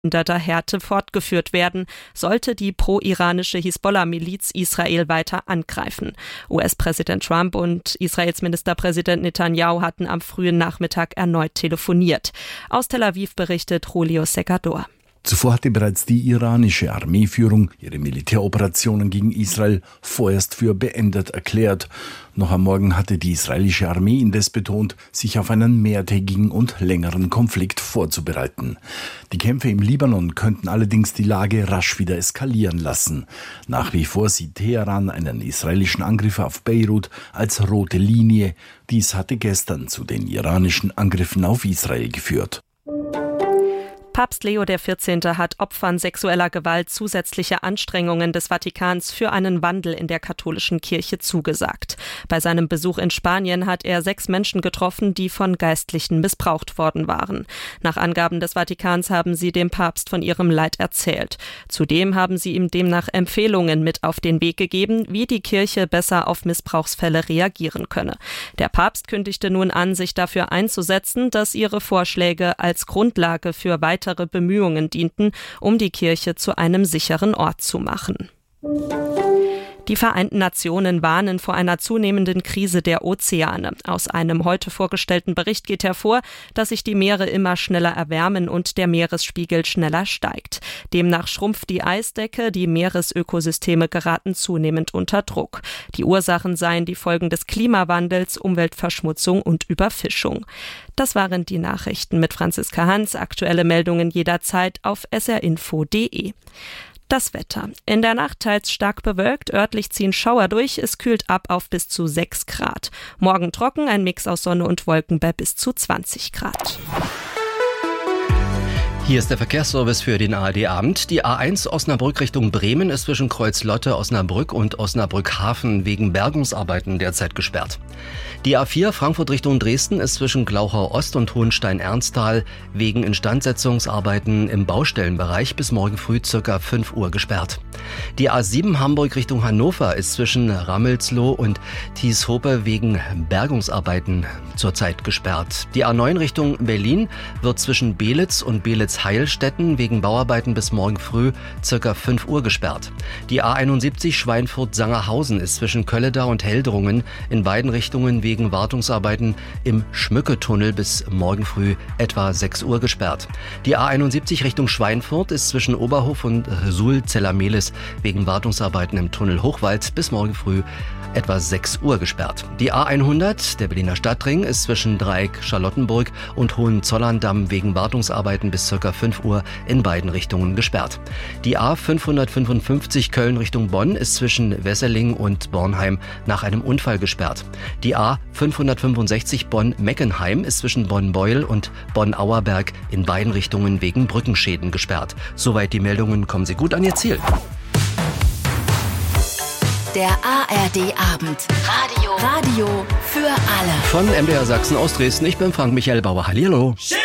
Härte fortgeführt werden, sollte die pro-iranische Hisbollah-Miliz Israel weiter angreifen. US-Präsident Trump und Israels Ministerpräsident Netanyahu hatten am frühen Nachmittag erneut telefoniert. Aus Tel Aviv berichtet Julio Segador. Zuvor hatte bereits die iranische Armeeführung ihre Militäroperationen gegen Israel vorerst für beendet erklärt. Noch am Morgen hatte die israelische Armee indes betont, sich auf einen mehrtägigen und längeren Konflikt vorzubereiten. Die Kämpfe im Libanon könnten allerdings die Lage rasch wieder eskalieren lassen. Nach wie vor sieht Teheran einen israelischen Angriff auf Beirut als rote Linie. Dies hatte gestern zu den iranischen Angriffen auf Israel geführt. Papst Leo XIV. Hat Opfern sexueller Gewalt zusätzliche Anstrengungen des Vatikans für einen Wandel in der katholischen Kirche zugesagt. Bei seinem Besuch in Spanien hat er 6 Menschen getroffen, die von Geistlichen missbraucht worden waren. Nach Angaben des Vatikans haben sie dem Papst von ihrem Leid erzählt. Zudem haben sie ihm demnach Empfehlungen mit auf den Weg gegeben, wie die Kirche besser auf Missbrauchsfälle reagieren könne. Der Papst kündigte nun an, sich dafür einzusetzen, dass ihre Vorschläge als Grundlage für weitere Bemühungen dienten, um die Kirche zu einem sicheren Ort zu machen. Die Vereinten Nationen warnen vor einer zunehmenden Krise der Ozeane. Aus einem heute vorgestellten Bericht geht hervor, dass sich die Meere immer schneller erwärmen und der Meeresspiegel schneller steigt. Demnach schrumpft die Eisdecke, die Meeresökosysteme geraten zunehmend unter Druck. Die Ursachen seien die Folgen des Klimawandels, Umweltverschmutzung und Überfischung. Das waren die Nachrichten mit Franziska Hans. Aktuelle Meldungen jederzeit auf srinfo.de. Das Wetter. In der Nacht teils stark bewölkt, örtlich ziehen Schauer durch, es kühlt ab auf bis zu 6 Grad. Morgen trocken, ein Mix aus Sonne und Wolken bei bis zu 20 Grad. Hier ist der Verkehrsservice für den ARD-Abend. Die A1 Osnabrück Richtung Bremen ist zwischen Kreuzlotte, Osnabrück und Osnabrück-Hafen wegen Bergungsarbeiten derzeit gesperrt. Die A4 Frankfurt Richtung Dresden ist zwischen Glauchau Ost und Hohenstein-Ernsthal wegen Instandsetzungsarbeiten im Baustellenbereich bis morgen früh ca. 5 Uhr gesperrt. Die A7 Hamburg Richtung Hannover ist zwischen Rammelsloh und Thieshope wegen Bergungsarbeiten zurzeit gesperrt. Die A9 Richtung Berlin wird zwischen Belitz und Belitz-Heilstätten wegen Bauarbeiten bis morgen früh ca. 5 Uhr gesperrt. Die A71 Schweinfurt-Sangerhausen ist zwischen Kölledau und Heldrungen in beiden Richtungen wegen Wartungsarbeiten im Schmücketunnel bis morgen früh etwa 6 Uhr gesperrt. Die A71 Richtung Schweinfurt ist zwischen Oberhof und Suhl-Zellermehlis wegen Wartungsarbeiten im Tunnel Hochwald bis morgen früh etwa 6 Uhr gesperrt. Die A100, der Berliner Stadtring, ist zwischen Dreieck Charlottenburg und Hohenzollern-Damm wegen Wartungsarbeiten bis ca. 5 Uhr in beiden Richtungen gesperrt. Die A555 Köln Richtung Bonn ist zwischen Wesseling und Bornheim nach einem Unfall gesperrt. Die A565 Bonn-Meckenheim ist zwischen Bonn-Beuel und Bonn-Auerberg in beiden Richtungen wegen Brückenschäden gesperrt. Soweit die Meldungen, kommen Sie gut an Ihr Ziel. Der ARD-Abend. Radio für alle. Von MDR Sachsen aus Dresden, ich bin Frank Michael Bauer. Hallihallo.